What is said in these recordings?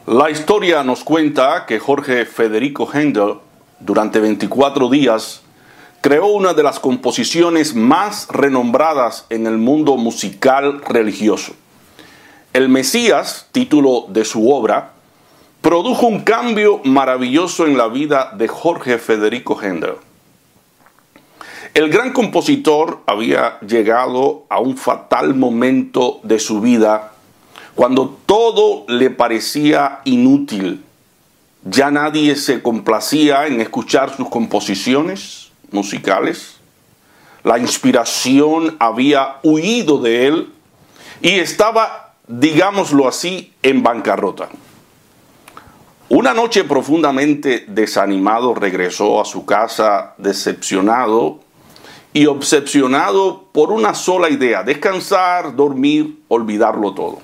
La historia nos cuenta que Jorge Federico Händel, durante 24 días, creó una de las composiciones más renombradas en el mundo musical religioso. El Mesías, título de su obra, produjo un cambio maravilloso en la vida de Jorge Federico Händel. El gran compositor había llegado a un fatal momento de su vida cuando todo le parecía inútil. Ya nadie se complacía en escuchar sus composiciones musicales. La inspiración había huido de él y estaba, digámoslo así, en bancarrota. Una noche profundamente desanimado regresó a su casa decepcionado y obsesionado por una sola idea: descansar, dormir, olvidarlo todo.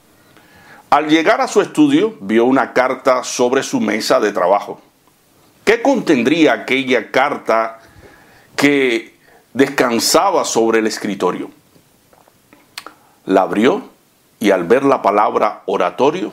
Al llegar a su estudio, vio una carta sobre su mesa de trabajo. ¿Qué contendría aquella carta que descansaba sobre el escritorio? La abrió y al ver la palabra oratorio,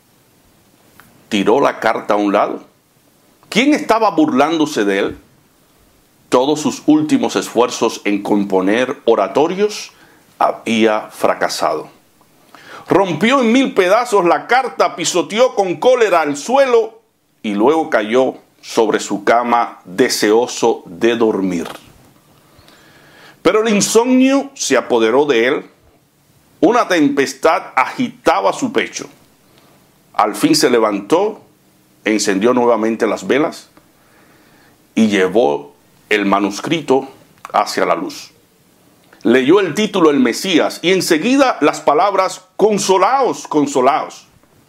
tiró la carta a un lado. ¿Quién estaba burlándose de él? Todos sus últimos esfuerzos en componer oratorios había fracasado. Rompió en 1000 pedazos la carta, pisoteó con cólera al suelo y luego cayó sobre su cama deseoso de dormir. Pero el insomnio se apoderó de él. Una tempestad agitaba su pecho. Al fin se levantó, encendió nuevamente las velas y llevó el manuscrito hacia la luz. Leyó el título El Mesías y enseguida las palabras consolaos, consolaos.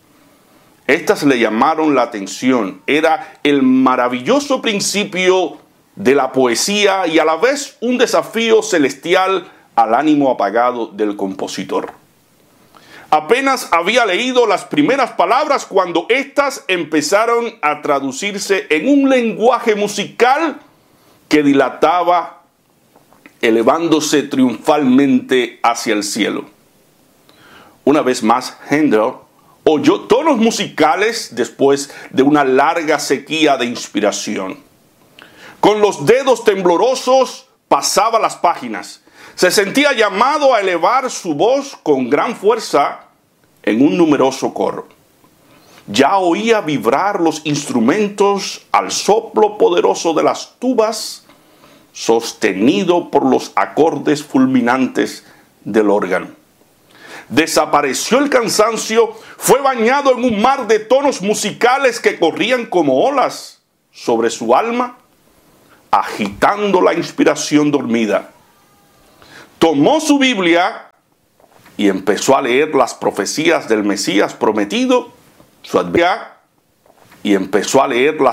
Estas le llamaron la atención. Era el maravilloso principio de la poesía y a la vez un desafío celestial al ánimo apagado del compositor. Apenas había leído las primeras palabras cuando éstas empezaron a traducirse en un lenguaje musical que dilataba, elevándose triunfalmente hacia el cielo. Una vez más, Händel oyó tonos musicales después de una larga sequía de inspiración. Con los dedos temblorosos pasaba las páginas. Se sentía llamado a elevar su voz con gran fuerza en un numeroso coro. Ya oía vibrar los instrumentos al soplo poderoso de las tubas, sostenido por los acordes fulminantes del órgano. Desapareció el cansancio, fue bañado en un mar de tonos musicales que corrían como olas sobre su alma, agitando la inspiración dormida. Tomó su Biblia y empezó a leer las profecías del Mesías prometido, su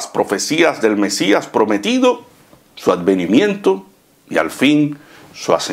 advenimiento y al fin su ascensión.